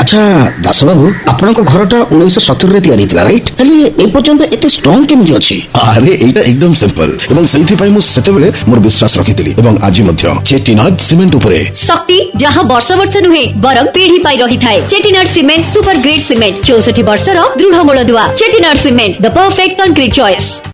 अच्छा दास बाबू आपण घरटा 1970 रे तैयारी थिला राइट हेली ए पर्यंत एते स्ट्रांग केमि अछि? अरे एटा एकदम सिंपल एवं सेथि पई मु सेतेबेले मोर विश्वास रखितिली एवं आज मध्य चेटिनाड सीमेंट उपरे शक्ति जहां वर्ष वर्ष नुहे बरम पीढ़ी पाई रही थाए। Chettinad cement super grade cement 64 वर्षर दृढ़ मूलदुआ। Chettinad cement the perfect concrete choice.